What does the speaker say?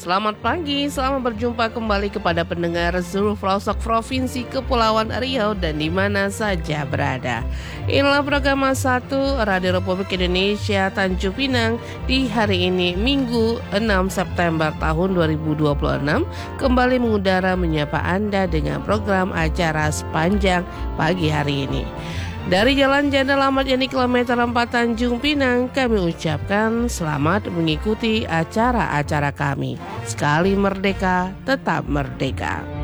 Selamat pagi, selamat berjumpa kembali kepada pendengar seluruh pelosok Provinsi Kepulauan Riau dan di mana saja berada. Inilah program 1 Radio Republik Indonesia Tanjung Pinang di hari ini Minggu 6 September tahun 2026 kembali mengudara menyapa Anda dengan program acara sepanjang pagi hari ini. Dari Jalan Janda Lamat Yani kilometer 4 Tanjung Pinang, kami ucapkan selamat mengikuti acara-acara kami. Sekali merdeka, tetap merdeka.